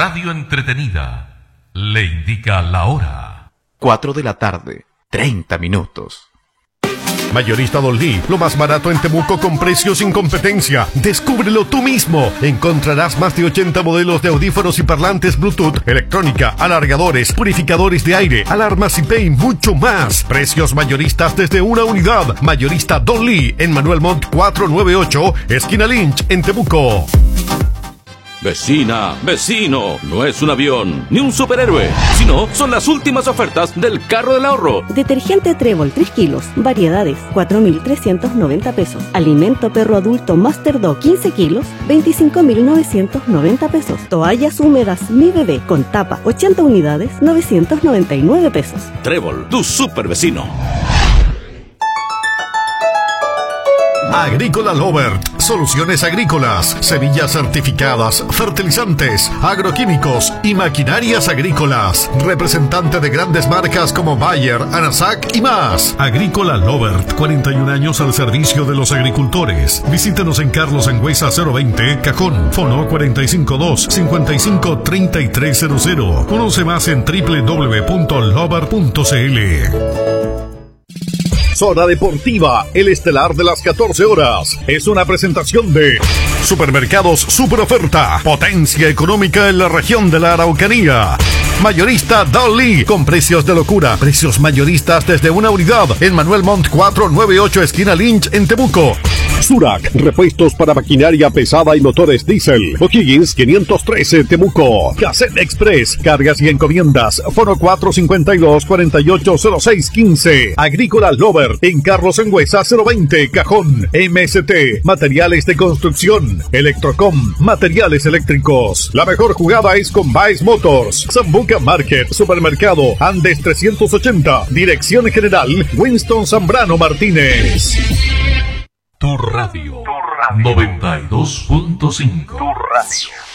radio entretenida le indica la hora. 4 de la tarde, 30 minutos. Mayorista Don Lee, lo más barato en Temuco con precios sin competencia. Descúbrelo tú mismo. Encontrarás más de 80 modelos de audífonos y parlantes Bluetooth, electrónica, alargadores, purificadores de aire, alarmas IP y mucho más. Precios mayoristas desde una unidad. Mayorista Don Lee en Manuel Montt 498, esquina Lynch, en Temuco. Vecina, vecino, no es un avión ni un superhéroe, sino son las últimas ofertas del carro del ahorro. Detergente Trébol 3 kilos, variedades, 4.390 pesos. Alimento perro adulto Master Dog 15 kilos, 25.990 pesos. Toallas húmedas Mi Bebé con tapa, 80 unidades, 999 pesos. Trébol, tu super vecino. Agrícola Lovert, soluciones agrícolas, semillas certificadas, fertilizantes, agroquímicos y maquinarias agrícolas. Representante de grandes marcas como Bayer, Anasac y más. Agrícola Lovert, 41 años al servicio de los agricultores. Visítenos en Carlos Angüesa 020, Cajón, Fono 452-553300. Conoce más en www.lovert.cl. Zona Deportiva, el estelar de las 14 horas. Es una presentación de Supermercados Super Oferta. Potencia económica en la región de la Araucanía. Mayorista Don Lee, con precios de locura. Precios mayoristas desde una unidad en Manuel Montt 498, esquina Lynch, en Temuco. Surac, repuestos para maquinaria pesada y motores diésel. O'Higgins 513, Temuco. Cassette Express, cargas y encomiendas. Fono 452-480615. Agrícola Lover, en Carlos Angüesa 020, Cajón. MST, materiales de construcción. Electrocom, materiales eléctricos. La mejor jugada es con Baez Motors. Zambuca Market, Supermercado Andes 380. Dirección General Winston Zambrano Martínez. Tu radio, 92.5. Tu radio.